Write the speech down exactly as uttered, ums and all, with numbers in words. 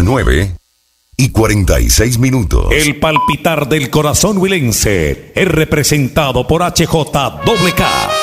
nueve y cuarenta y seis minutos. El palpitar del corazón huilense es representado por H J K K.